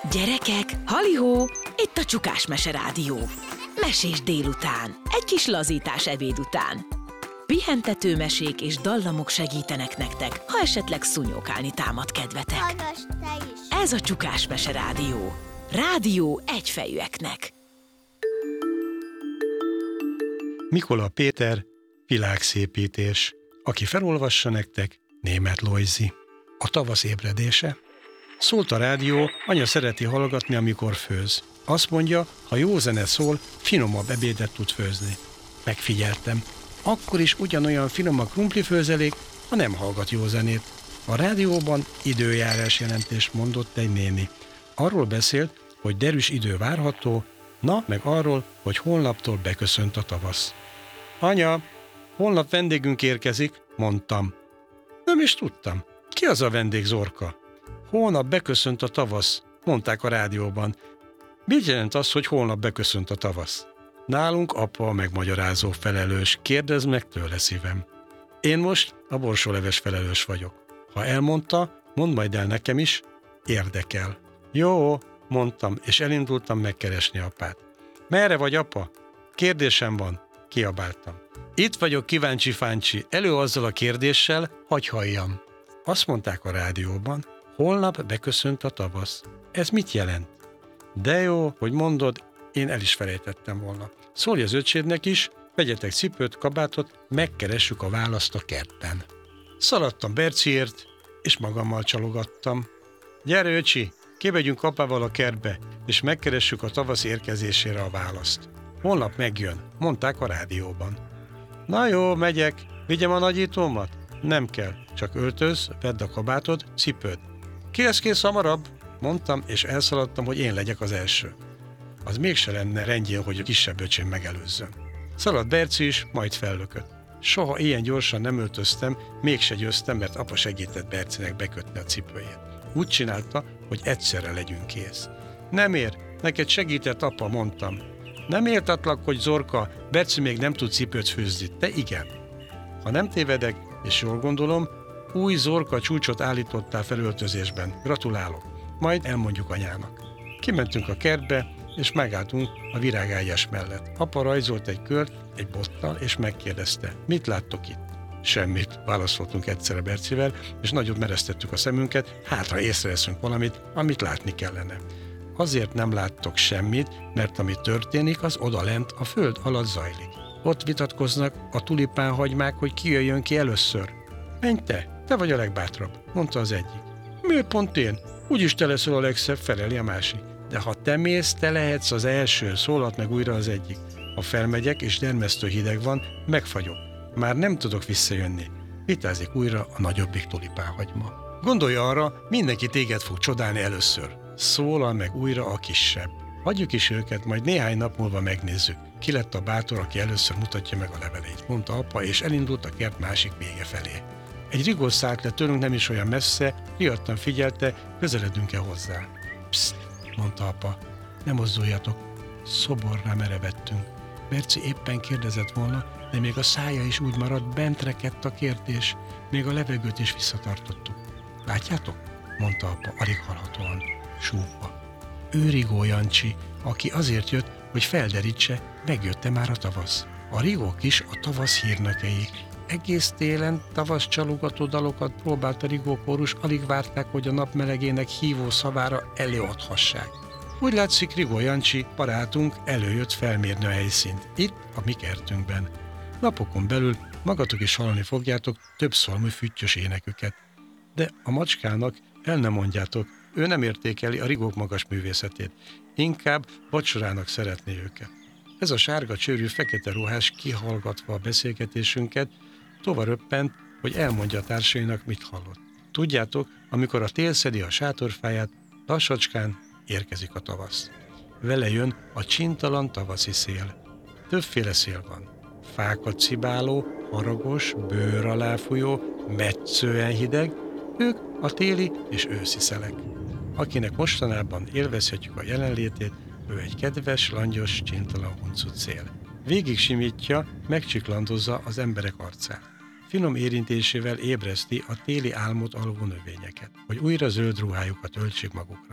Gyerekek, halihó, itt a Csukás Mese Rádió. Mesés délután, egy kis lazítás ebéd után. Pihentető mesék és dallamok segítenek nektek, ha esetleg szúnyókálni támad kedvetek. Hallgass te is! Ez a Csukás Mese Rádió. Rádió egyfejűeknek. Mikola Péter, világszépítés. Aki felolvassa nektek, Németh Lojzi. A tavasz ébredése. Szólt a rádió, anya szereti hallgatni, amikor főz. Azt mondja, ha jó zene szól, finomabb ebédet tud főzni. Megfigyeltem. Akkor is ugyanolyan finom a krumplifőzelék, ha nem hallgat jó zenét. A rádióban időjárás jelentést mondott egy néni. Arról beszélt, hogy derűs idő várható, meg arról, hogy holnaptól beköszönt a tavasz. Anya, holnap vendégünk érkezik, mondtam. Nem is tudtam. Ki az a vendég, Zorka? Holnap beköszönt a tavasz, mondták a rádióban. Mit jelent az, hogy holnap beköszönt a tavasz? Nálunk apa a megmagyarázó felelős, kérdezd meg tőle, szívem. Én most a borsóleves felelős vagyok. Ha elmondta, mondd majd el nekem is, érdekel. Jó, mondtam, és elindultam megkeresni apát. Merre vagy, apa? Kérdésem van, kiabáltam. Itt vagyok, kíváncsi fáncsi, elő azzal a kérdéssel, hagy halljam. Azt mondták a rádióban, holnap beköszönt a tavasz. Ez mit jelent? De jó, hogy mondod, én el is felejtettem volna. Szólj az öcsédnek is, vegyetek cipőt, kabátot, megkeressük a választ a kertben. Szaladtam Berciért, és magammal csalogattam. Gyere, öcsi, kimegyünk apával a kertbe, és megkeressük a tavasz érkezésére a választ. Holnap megjön, mondták a rádióban. Na jó, megyek, vigyem a nagyítómat? Nem kell, csak öltöz, vedd a kabátod, cipőd. Ki lesz kész hamarabb? Mondtam, és elszaladtam, hogy én legyek az első. Az mégse lenne rendjén, hogy a kisebb öcsém megelőzzön. Szaladt Berci is, majd fellökött. Soha ilyen gyorsan nem öltöztem, mégse győztem, mert apa segített Bercinek bekötni a cipőjét. Úgy csinálta, hogy egyszerre legyünk kész. Nem ér, neked segített apa, mondtam. Nem értetlak, hogy Zorka, Berci még nem tud cipőt főzni, te igen. Ha nem tévedek, és jól gondolom, új Zorka csúcsot állítottál felöltözésben. Gratulálok. Majd elmondjuk anyának. Kimentünk a kertbe, és megálltunk a virágágyás mellett. Apa rajzolt egy kört, egy bottal, és megkérdezte, mit láttok itt? Semmit, válaszoltunk egyszerre Bercivel, és nagyot meresztettük a szemünket, hátra észreveszünk valamit, amit látni kellene. Azért nem láttok semmit, mert ami történik, az odalent a föld alatt zajlik. Ott vitatkoznak a tulipánhagymák, hogy ki jöjjön ki először. Menj te vagy a legbátrabb, mondta az egyik. Miért pont én? Úgyis te leszel a legszebb, feleli a másik. De ha te mész, te lehetsz az első, szólalt meg újra az egyik. Ha felmegyek és dermesztő hideg van, megfagyok. Már nem tudok visszajönni. Vitázik újra a nagyobbik tulipánhagyma. Gondolja arra, mindenki téged fog csodálni először. Szólal meg újra a kisebb. Hagyjuk is őket, majd néhány nap múlva megnézzük. Ki lett a bátor, aki először mutatja meg a leveleit, mondta apa, és elindult a kert másik vége felé. Egy rigó szállt le tőlünk nem is olyan messze, riadtan figyelte, közeledünk-e hozzá. Pszt, mondta apa, ne mozduljatok. Szoborra merevedtünk. Berci éppen kérdezett volna, de még a szája is úgy maradt, bent rekedt a kérdés, még a levegőt is visszatartottuk. Látjátok? Mondta apa, alig hallhatóan, súgva. Ő Rigó Jancsi, aki azért jött, hogy felderítse, megjött-e már a tavasz. A rigók is a tavasz hírnökei. Egész télen tavasz csalogató dalokat próbált a rigókórus, alig várták, hogy a nap melegének hívó szavára előadhassák. Úgy látszik, Rigó Jancsi, barátunk előjött felmérni a helyszínt, itt a mi kertünkben. Napokon belül magatok is hallani fogjátok több szalmú füttyös éneküket. De a macskának el nem mondjátok, ő nem értékeli a rigók magas művészetét, inkább vacsorának szeretné őket. Ez a sárga csőrű fekete ruhás kihallgatva a beszélgetésünket, tovaröppent, hogy elmondja a társainak, mit hallott. Tudjátok, amikor a tél szedi a sátorfáját, lassacskán érkezik a tavasz. Vele jön a csintalan tavaszi szél. Többféle szél van. Fákat cibáló, haragos, bőr alá fújó, metszően hideg, ők a téli és őszi szelek. Akinek mostanában élvezhetjük a jelenlétét, ő egy kedves, langyos, csintalan huncut szél. Végig simítja, megcsiklandozza az emberek arcát. Finom érintésével ébreszti a téli álmot alvó növényeket, hogy újra zöld ruhájukat öltsék magukra.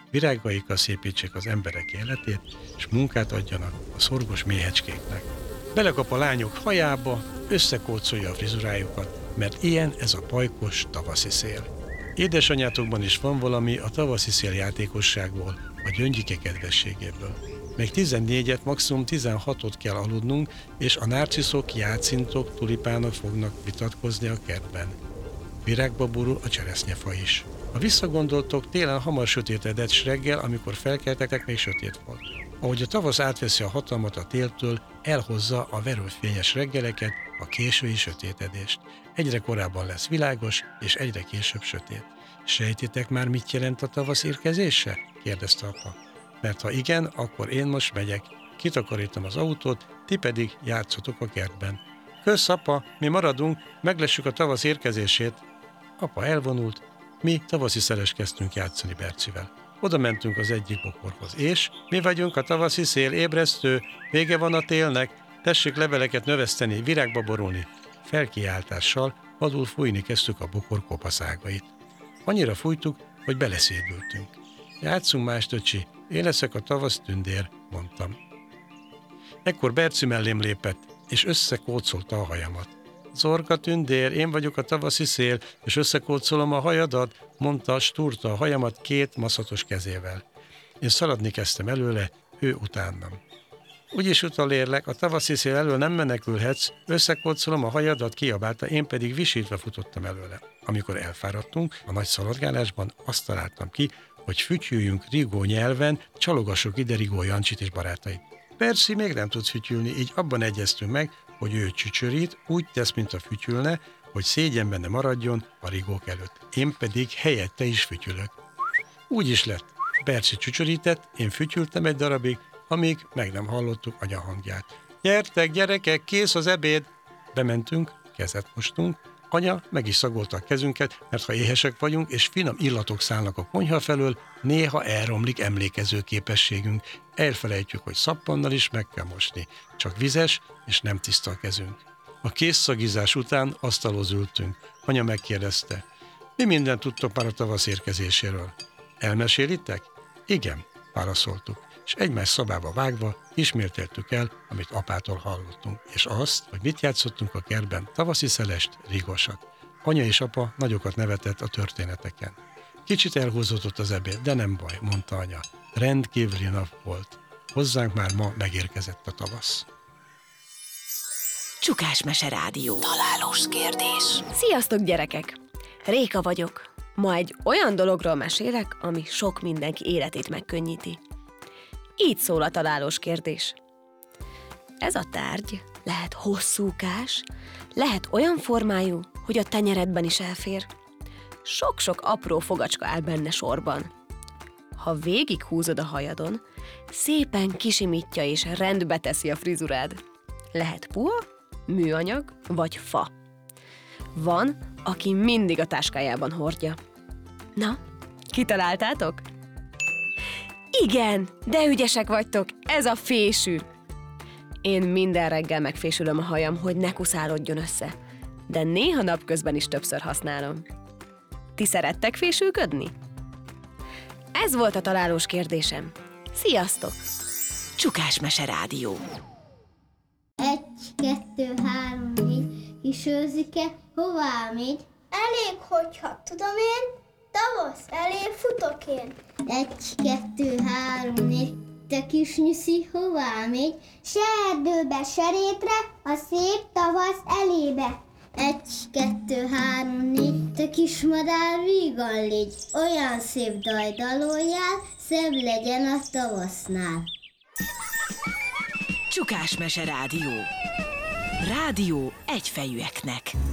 virágaikkal szépítsék az emberek életét, és munkát adjanak a szorgos méhecskéknek. Belekap a lányok hajába, összekócolja a frizurájukat, mert ilyen ez a pajkos tavaszi szél. Édesanyátokban is van valami a tavaszi szél játékosságból, a gyöngyike kedvességéből. Még 14-et, maximum 16-ot kell aludnunk, és a nárciszok, játszintok, tulipánok fognak vitatkozni a kertben. Virágba borul a cseresznyefa is. Ha visszagondoltok, télen hamar sötétedett, s reggel, amikor felkeltek, még sötét volt. Ahogy a tavasz átveszi a hatalmat a téltől, elhozza a verőfényes reggeleket, a késői sötétedést. Egyre korábban lesz világos, és egyre később sötét. Sejtitek már, mit jelent a tavasz érkezése? Kérdezte apa. Mert ha igen, akkor én most megyek. Kitakarítom az autót, ti pedig játszotok a kertben. Kösz, apa, mi maradunk, meglessük a tavasz érkezését. Apa elvonult, mi tavaszi szeles kezdtünk játszani Bercivel. Oda mentünk az egyik bokorhoz, és mi vagyunk a tavaszi szél, ébresztő, vége van a télnek, tessék leveleket növeszteni, virágba borulni. Felkiáltással vadul fújni kezdtük a bokor kopaszágait. Annyira fújtuk, hogy beleszédültünk. Játszunk más, öcsi, én leszek a tavasz tündér, mondtam. Ekkor Berci mellém lépett, és összekócolta a hajamat. Zorka tündér, én vagyok a tavaszi szél, és összekócolom a hajadat, mondta, stúrta a hajamat 2 maszatos kezével. Én szaladni kezdtem előle, ő utánam. Úgyis utolérlek, a tavaszi szél elől nem menekülhetsz, összekócolom a hajadat, kiabálta, én pedig visítve futottam előle. Amikor elfáradtunk, a nagy szaladgálásban azt találtam ki, hogy fütyüljünk Rigó nyelven, csalogassuk ide Rigó Jancsit és barátait. Persze még nem tudsz fütyülni, így abban egyeztünk meg, hogy ő csücsörít, úgy tesz, mint a fütyülne, hogy szégyenben ne maradjon a rigók előtt. Én pedig helyette is fütyülök. Úgy is lett. Berci csücsörített, én fütyültem egy darabig, amíg meg nem hallottuk anya hangját. Gyertek, gyerekek, kész az ebéd! Bementünk, kezet mostunk, anya meg is szagolta a kezünket, mert ha éhesek vagyunk, és finom illatok szállnak a konyha felől, néha elromlik emlékező képességünk. Elfelejtjük, hogy szappannal is meg kell mosni. Csak vizes, és nem tiszta a kezünk. A kész szagizás után asztalhoz ültünk. Anya megkérdezte, mi mindent tudtok már a tavasz érkezéséről? Elmesélitek? Igen, válaszoltuk, és egymás szobába vágva ismételtük el, amit apától hallottunk, és azt, hogy mit játszottunk a kertben, tavaszi szelest, rigosat. Anya és apa nagyokat nevetett a történeteken. Kicsit elhúzódott az ebéd, de nem baj, mondta anya. Rendkívüli nap volt. Hozzánk már ma megérkezett a tavasz. Csukás Mese Rádió. Találós kérdés. Sziasztok, gyerekek! Réka vagyok. Ma egy olyan dologról mesélek, ami sok mindenki életét megkönnyíti. Így szól a találós kérdés. Ez a tárgy lehet hosszúkás, lehet olyan formájú, hogy a tenyeredben is elfér. Sok-sok apró fogacska áll benne sorban. Ha végighúzod a hajadon, szépen kisimítja és rendbe teszi a frizurád. Lehet puha, műanyag vagy fa. Van, aki mindig a táskájában hordja. Na, kitaláltátok? Igen, de ügyesek vagytok, ez a fésű. Én minden reggel megfésülöm a hajam, hogy ne kuszálódjon össze, de néha napközben is többször használom. Ti szerettek fésülködni? Ez volt a találós kérdésem. Sziasztok! Csukás Mese Rádió. 1, 2, 3, 4, kis őzike, hová megy? Elég, hogyha tudom én, tavasz elé futok én. 1, 2, 3, 4, te kis nyuszi, hová megy? Se erdőbe, se rétre, a szép tavasz elébe. 1, 2, 3, 4, te kis madár, vígan légy, olyan szép dajdaloljál, szebb legyen a tavasznál. Csukás Mese Rádió. Rádió egyfejűeknek.